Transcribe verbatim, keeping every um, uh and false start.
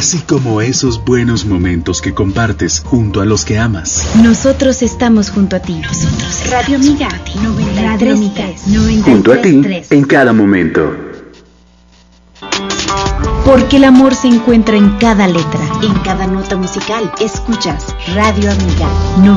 así como esos buenos momentos que compartes junto a los que amas. Nosotros estamos junto a ti. Nosotros Radio Amiga, noventa y tres, noventa y tres, junto a ti en cada momento. Porque el amor se encuentra en cada letra, en cada nota musical. Escuchas Radio Amiga.